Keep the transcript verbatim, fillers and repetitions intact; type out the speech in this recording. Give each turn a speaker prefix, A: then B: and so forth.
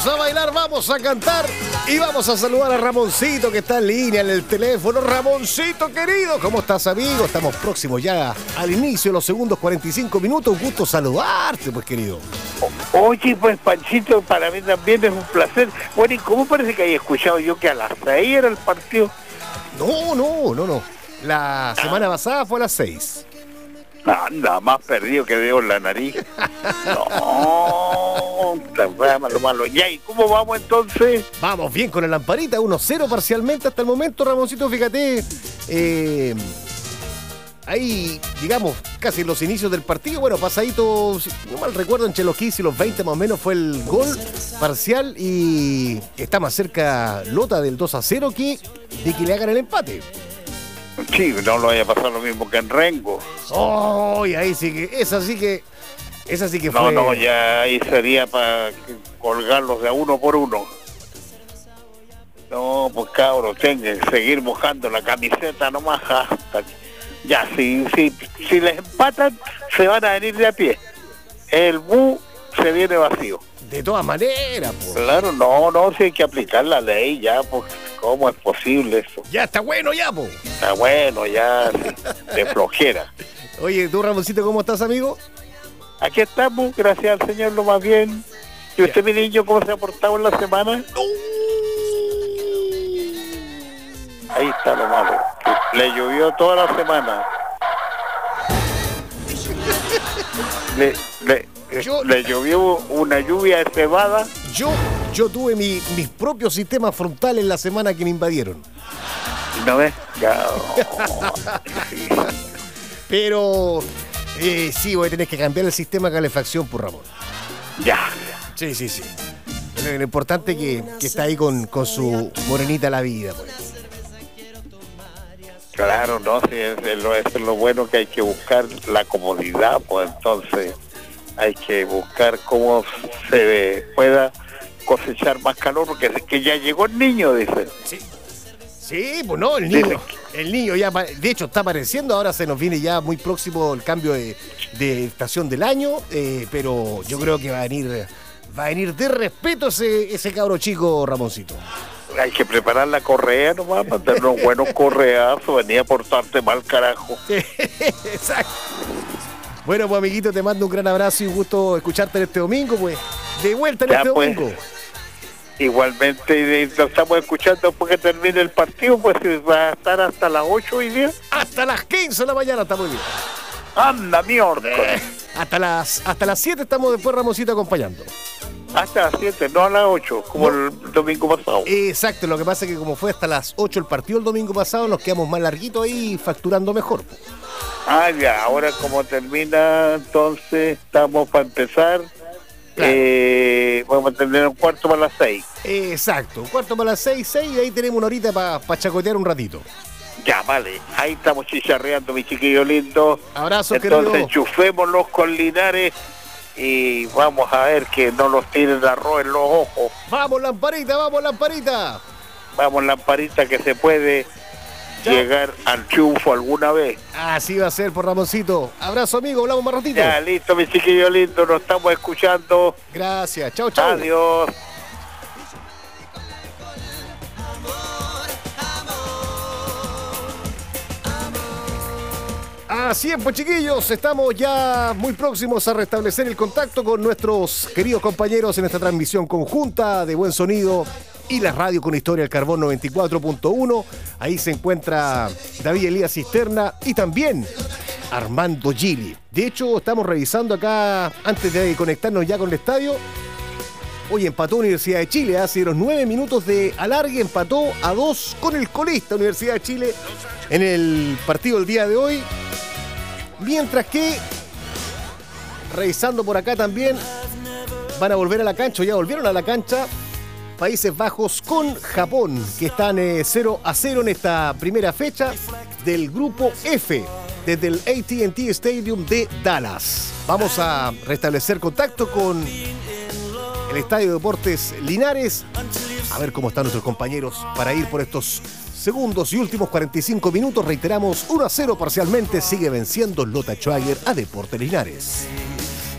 A: A bailar, vamos a cantar y vamos a saludar a Ramoncito que está en línea en el teléfono. Ramoncito querido, ¿cómo estás, amigo? Estamos próximos ya al inicio de los segundos cuarenta y cinco minutos. Un gusto saludarte, pues, querido.
B: Oye, pues, Panchito, para mí también es un placer. Bueno, ¿y cómo parece que haya escuchado yo que a las seis era el partido?
A: No, no, no, no. La semana pasada fue a las seis.
B: Anda, más perdido que veo en la nariz. No, malo, malo. Ya, ¿y cómo vamos entonces?
A: Vamos bien con la lamparita, uno cero parcialmente hasta el momento, Ramoncito, fíjate. Eh, ahí, digamos, casi en los inicios del partido, bueno, pasadito, si no mal recuerdo, entre los quince y los veinte más o menos fue el gol parcial y está más cerca Lota del dos a cero que de que le hagan el empate.
B: Sí, no lo vaya a pasar lo mismo que en Rengo.
A: Oh, y ahí sí que, esa sí que, esa sí que
B: no,
A: fue.
B: No, no, ya ahí sería para colgarlos de a uno por uno. No, pues cabros, tienen que seguir mojando la camiseta nomás hasta. Ya, si, si, si les empatan, se van a venir de a pie. El bus se viene vacío.
A: De todas maneras, pues.
B: Claro, no, no, si hay que aplicar la ley ya, pues, ¿cómo es posible eso?
A: Ya está bueno ya, pues.
B: Está bueno ya, sí, de flojera.
A: Oye, tú, Ramoncito, ¿cómo estás, amigo?
B: Aquí estamos, gracias al Señor, lo más bien. ¿Y usted, mi niño, cómo se ha portado en la semana? Ahí está lo malo. Le llovió toda la semana. Le, le, Yo, le llovió una lluvia de cebada.
A: Yo, yo tuve mi, mis propios sistemas frontales la semana que me invadieron.
B: ¿No ves? Ya.
A: Sí. Pero eh, sí, voy a tener que cambiar el sistema de calefacción, por Ramón.
B: Ya.
A: Sí, sí, sí. Lo, lo importante es que, que está ahí con, con su morenita la vida, pues.
B: Claro, no, sí, es, es, lo, es lo bueno, que hay que buscar la comodidad, pues entonces hay que buscar cómo se pueda cosechar más calor, porque es que ya llegó el niño, dicen.
A: Sí, sí, pues no, el niño, el niño ya, de hecho está apareciendo, ahora se nos viene ya muy próximo el cambio de, de estación del año, eh, pero yo creo que va a venir, va a venir de respeto ese, ese cabro chico, Ramoncito.
B: Hay que preparar la correa nomás, para tener unos buenos correazos, venía a portarte mal, carajo.
A: Exacto. Bueno, pues, amiguito, te mando un gran abrazo y un gusto escucharte en este domingo, pues. De vuelta en ya, este pues, domingo.
B: Igualmente, lo estamos escuchando porque termine el partido, pues va a estar hasta las ocho hoy día.
A: Hasta las quince de la mañana, está muy bien.
B: Anda, mierda. Eh,
A: hasta las hasta las siete estamos después, Ramoncito, acompañando.
B: Hasta las siete, no a las ocho, como no. El domingo pasado.
A: Exacto, lo que pasa es que como fue hasta las ocho el partido el domingo pasado, nos quedamos más larguitos ahí facturando mejor.
B: Ah, ya, ahora como termina, entonces estamos para empezar. Claro. Eh, vamos a tener un cuarto para las seis.
A: Exacto, un cuarto para las seis, seis, y ahí tenemos una horita para pa chacotear un ratito.
B: Ya, vale, ahí estamos chicharreando, mi chiquillo lindo.
A: Abrazo,
B: entonces,
A: querido.
B: enchufémonos con Linares y vamos a ver que no los tiren arroz en los ojos.
A: Vamos, lamparita, vamos, lamparita.
B: Vamos, lamparita, que se puede ya llegar al triunfo alguna vez.
A: Así va a ser, por Ramoncito. Abrazo, amigo, hablamos más ratito.
B: Ya, listo, mi chiquillo lindo, nos estamos escuchando.
A: Gracias, chao, chao.
B: Adiós.
A: Así es, pues, chiquillos, estamos ya muy próximos a restablecer el contacto con nuestros queridos compañeros en esta transmisión conjunta de Buen Sonido y la radio con historia del carbón noventa y cuatro punto uno. Ahí se encuentra David Elías Cisterna y también Armando Gili. De hecho, estamos revisando acá, antes de conectarnos ya con el estadio. Hoy empató Universidad de Chile, hace los nueve minutos de alargue, empató a dos con el colista Universidad de Chile en el partido del día de hoy. Mientras que, revisando por acá también, van a volver a la cancha, o ya volvieron a la cancha, Países Bajos con Japón, que están eh, cero a cero en esta primera fecha del grupo F, desde el A T and T Stadium de Dallas. Vamos a restablecer contacto con el Estadio de Deportes Linares, a ver cómo están nuestros compañeros para ir por estos segundos y últimos cuarenta y cinco minutos. Reiteramos, uno a cero parcialmente, sigue venciendo Lota Schwager a Deportes Linares.